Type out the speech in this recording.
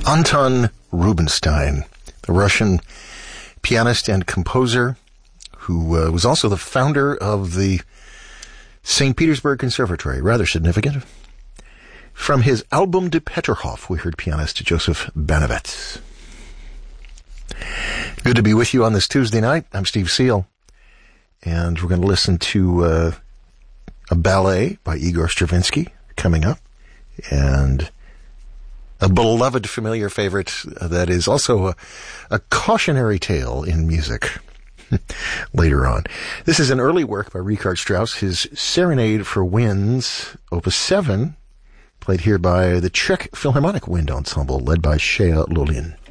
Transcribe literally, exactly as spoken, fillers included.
Anton Rubinstein, the Russian pianist and composer who uh, was also the founder of the Saint Petersburg Conservatory. Rather significant. From his album De Peterhof, we heard pianist Joseph Banovets. Good to be with you on this Tuesday night. I'm Steve Seal, and we're going to listen to uh, a ballet by Igor Stravinsky coming up, and a beloved familiar favorite that is also a, a cautionary tale in music later on. This is an early work by Richard Strauss, his Serenade for Winds, Opus seven, played here by the Czech Philharmonic Wind Ensemble, led by Shea Lolin.